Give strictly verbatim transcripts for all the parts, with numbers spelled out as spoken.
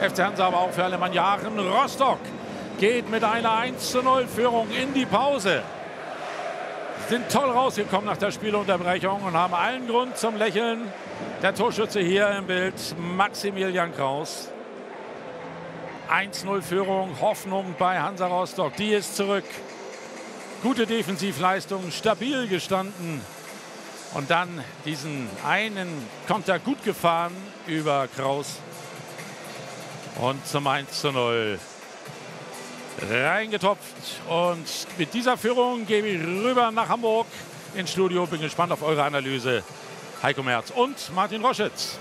F C Hansa, aber auch für Alemannia Aachen. Rostock geht mit einer eins zu null Führung in die Pause. Sind toll rausgekommen nach der Spielunterbrechung und haben allen Grund zum Lächeln. Der Torschütze hier im Bild, Maximilian Kraus. eins zu null Führung, Hoffnung bei Hansa Rostock. Die ist zurück. Gute Defensivleistung, stabil gestanden. Und dann diesen einen Konter gut gefahren über Kraus. Und zum eins zu null reingetopft. Und mit dieser Führung gebe ich rüber nach Hamburg ins Studio. Bin gespannt auf eure Analyse. Heiko Merz und Martin Roschitz.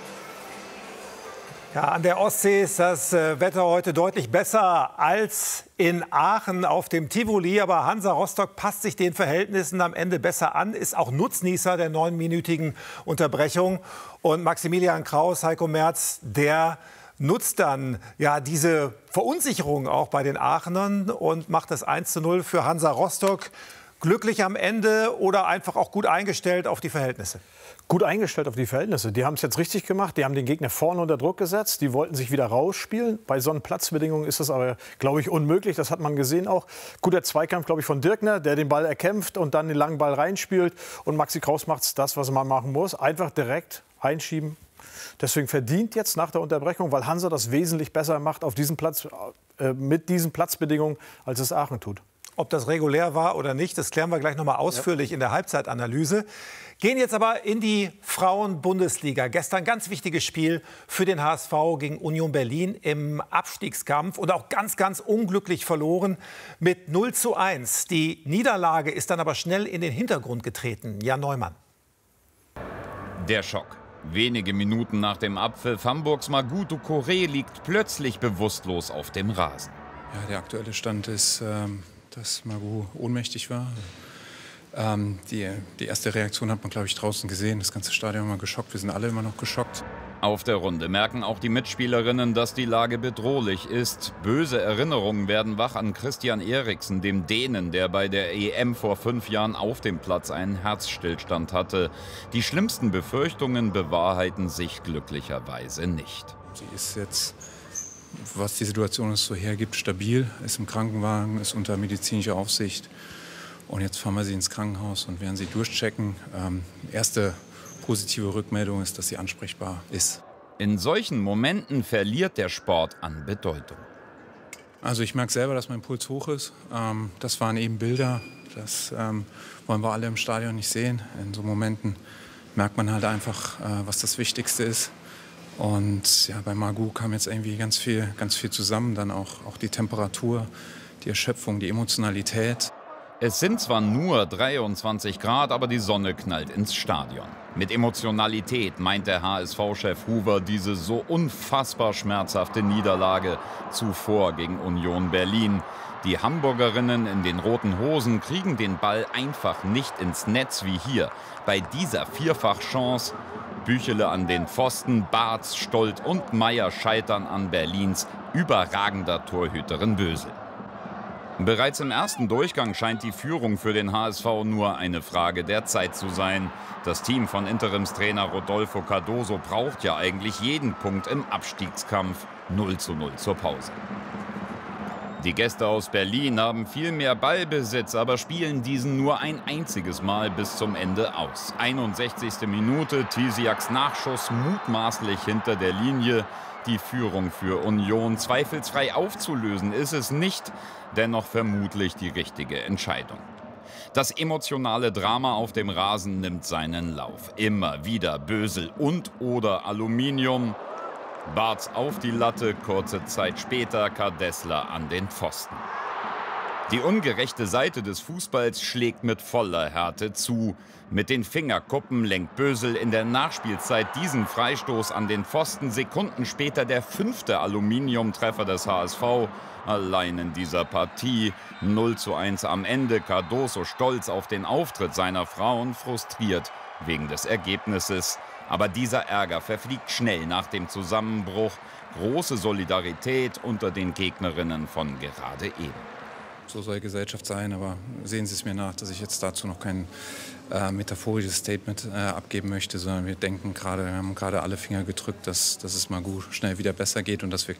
Ja, an der Ostsee ist das Wetter heute deutlich besser als in Aachen auf dem Tivoli. Aber Hansa Rostock passt sich den Verhältnissen am Ende besser an, ist auch Nutznießer der neunminütigen Unterbrechung. Und Maximilian Kraus, Heiko Merz, der nutzt dann ja diese Verunsicherung auch bei den Aachenern und macht das eins zu null für Hansa Rostock. Glücklich am Ende oder einfach auch gut eingestellt auf die Verhältnisse? Gut eingestellt auf die Verhältnisse. Die haben es jetzt richtig gemacht. Die haben den Gegner vorne unter Druck gesetzt. Die wollten sich wieder rausspielen. Bei so einen Platzbedingungen ist das aber, glaube ich, unmöglich. Das hat man gesehen auch. Guter Zweikampf, glaube ich, von Dirkner, der den Ball erkämpft und dann den langen Ball reinspielt. Und Maxi Kraus macht das, was man machen muss. Einfach direkt einschieben. Deswegen verdient jetzt nach der Unterbrechung, weil Hansa das wesentlich besser macht auf diesem Platz, äh, mit diesen Platzbedingungen, als es Aachen tut. Ob das regulär war oder nicht, das klären wir gleich noch mal ausführlich ja. in der Halbzeitanalyse. Gehen jetzt aber in die Frauen-Bundesliga. Gestern ganz wichtiges Spiel für den H S V gegen Union Berlin im Abstiegskampf und auch ganz, ganz unglücklich verloren mit null zu eins. Die Niederlage ist dann aber schnell in den Hintergrund getreten. Jan Neumann. Der Schock. Wenige Minuten nach dem Abpfiff Hamburgs Maguto Coré liegt plötzlich bewusstlos auf dem Rasen. Ja, der aktuelle Stand ist, ähm, dass Magu ohnmächtig war. Ähm, die, die erste Reaktion hat man, glaube ich, draußen gesehen. Das ganze Stadion war geschockt. Wir sind alle immer noch geschockt. Auf der Runde merken auch die Mitspielerinnen, dass die Lage bedrohlich ist. Böse Erinnerungen werden wach an Christian Eriksen, dem Dänen, der bei der E M vor fünf Jahren auf dem Platz einen Herzstillstand hatte. Die schlimmsten Befürchtungen bewahrheiten sich glücklicherweise nicht. Sie ist jetzt, was die Situation es so hergibt, stabil, ist im Krankenwagen, ist unter medizinischer Aufsicht. Und jetzt fahren wir sie ins Krankenhaus und werden sie durchchecken. Ähm, erste positive Rückmeldung ist, dass sie ansprechbar ist. In solchen Momenten verliert der Sport an Bedeutung. Also ich merke selber, dass mein Puls hoch ist. Ähm, das waren eben Bilder, das ähm, wollen wir alle im Stadion nicht sehen. In so Momenten merkt man halt einfach, äh, was das Wichtigste ist. Und ja, bei Magu kam jetzt irgendwie ganz viel, ganz viel zusammen. Dann auch, auch die Temperatur, die Erschöpfung, die Emotionalität. Es sind zwar nur dreiundzwanzig Grad, aber die Sonne knallt ins Stadion. Mit Emotionalität meint der H S V-Chef Huber diese so unfassbar schmerzhafte Niederlage zuvor gegen Union Berlin. Die Hamburgerinnen in den roten Hosen kriegen den Ball einfach nicht ins Netz wie hier. Bei dieser Vierfachchance, Büchele an den Pfosten, Barth, Stolt und Meier scheitern an Berlins überragender Torhüterin Bösel. Bereits im ersten Durchgang scheint die Führung für den H S V nur eine Frage der Zeit zu sein. Das Team von Interimstrainer Rodolfo Cardoso braucht ja eigentlich jeden Punkt im Abstiegskampf. null zu null zur Pause. Die Gäste aus Berlin haben viel mehr Ballbesitz, aber spielen diesen nur ein einziges Mal bis zum Ende aus. einundsechzigste Minute, Tisiaks Nachschuss mutmaßlich hinter der Linie. Die Führung für Union zweifelsfrei aufzulösen ist es nicht, dennoch vermutlich die richtige Entscheidung. Das emotionale Drama auf dem Rasen nimmt seinen Lauf. Immer wieder Bösel und oder Aluminium. Barth auf die Latte, kurze Zeit später Kardessler an den Pfosten. Die ungerechte Seite des Fußballs schlägt mit voller Härte zu. Mit den Fingerkuppen lenkt Bösel in der Nachspielzeit diesen Freistoß an den Pfosten. Sekunden später der fünfte Aluminiumtreffer des H S V. Allein in dieser Partie. null zu eins am Ende. Cardoso stolz auf den Auftritt seiner Frauen, frustriert wegen des Ergebnisses. Aber dieser Ärger verfliegt schnell nach dem Zusammenbruch. Große Solidarität unter den Gegnerinnen von gerade eben. So soll Gesellschaft sein, aber sehen Sie es mir nach, dass ich jetzt dazu noch kein äh, metaphorisches Statement äh, abgeben möchte, sondern wir denken gerade, wir haben gerade alle Finger gedrückt, dass, dass es Magu schnell wieder besser geht und dass wir